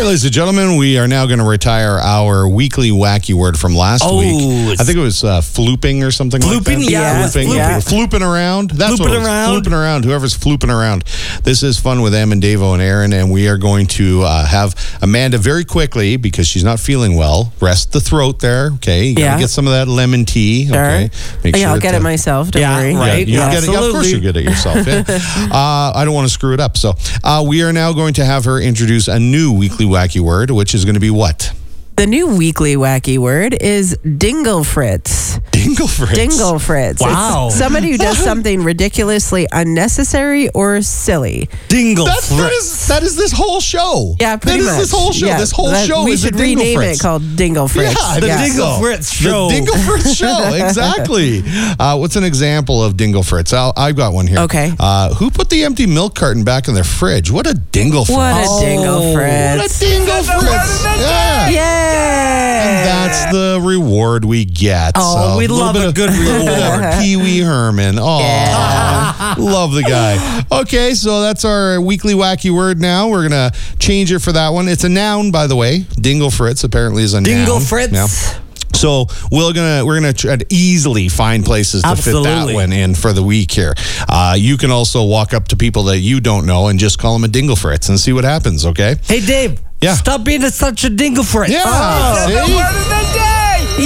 ladies and gentlemen, we are now going to retire our weekly wacky word from last week. I think it was flooping or something like that. Flooping around. That's what it was. Flooping around. Whoever's flooping around. This is Fun with Em and Davo and Aaron, and we are going to have Amanda very quickly, because she's not feeling well, rest the throat there, okay? You got to get some of that lemon tea, okay? Make sure I'll get it myself, don't worry. Right. Of course you get it yourself, I don't want to screw it up. So we are now going to have her introduce a new weekly wacky word, which is going to be what? The new weekly wacky word is Dingle Fritz. Dingle Fritz? Dingle Fritz. Wow. It's somebody who does something ridiculously unnecessary or silly. Dingle Fritz. That is this whole show. Yeah, pretty much. This whole show. Yeah, this whole show we is should a Dingle rename Fritz. it called Dingle Fritz. Yeah, The Dingle Fritz show. The Dingle Fritz show, exactly. What's an example of Dingle Fritz? I've got one here. Okay. Who put the empty milk carton back in their fridge? What a Dingle Fritz. What a Dingle Fritz. What a Dingle Fritz. Yeah. Yay! And that's the reward we get. Oh, we love a good reward. Pee Wee Herman. Oh, love the guy. Okay, so that's our weekly wacky word now. We're going to change it for that one. It's a noun, by the way. Dingle Fritz apparently is a noun. Dingle Fritz. Yeah. So we're gonna try to easily find places to fit that one in for the week here. You can also walk up to people that you don't know and just call them a Dingle Fritz and see what happens. Okay? Hey, Dave. Yeah. Stop being such a Dingle Fritz. Yeah. That's the word of the day.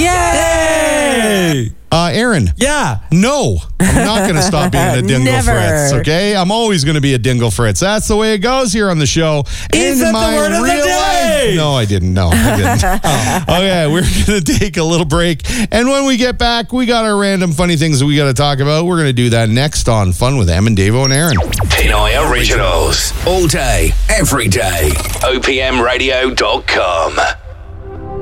Yay! Aaron. Yeah. No, I'm not going to stop being a Dingle Never. Fritz, okay? I'm always going to be a Dingle Fritz. That's the way it goes here on the show. Is that the word of the day? No, I didn't. No, I didn't. Okay, we're going to take a little break. And when we get back, we got our random funny things that we got to talk about. We're going to do that next on Fun with Em and Davo and Aaron. Pinoy Originals. All day, every day. OPMradio.com.